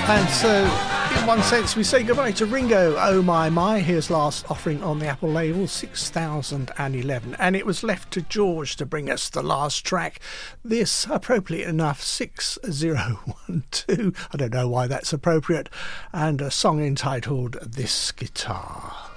And so, in one sense, we say goodbye to Ringo. Oh my, his last offering on the Apple label, 6011. And it was left to George to bring us the last track. This, appropriate enough, 6012. I don't know why that's appropriate. And a song entitled This Guitar.